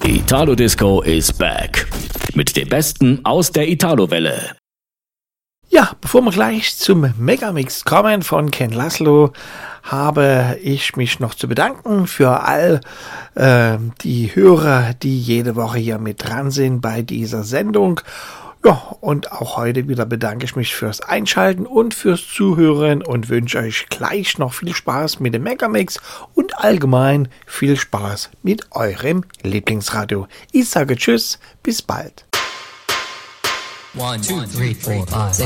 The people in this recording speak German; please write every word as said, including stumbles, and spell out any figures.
Italo Disco is back. Mit dem Besten aus der Italo-Welle. Ja, bevor wir gleich zum Megamix kommen von Ken Laszlo, habe ich mich noch zu bedanken für all äh, die Hörer, die jede Woche hier mit dran sind bei dieser Sendung. Ja, und auch heute wieder bedanke ich mich fürs Einschalten und fürs Zuhören und wünsche euch gleich noch viel Spaß mit dem Megamix und allgemein viel Spaß mit eurem Lieblingsradio. Ich sage Tschüss, bis bald. One, two, three, four, five.